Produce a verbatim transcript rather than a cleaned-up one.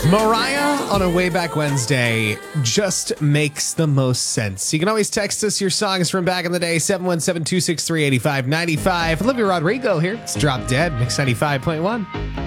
Mariah on a Way Back Wednesday just makes the most sense. You can always text us your songs from back in the day, seven one seven, two six three, eight five nine five. Olivia Rodrigo here. It's Drop Dead, Mix ninety-five point one.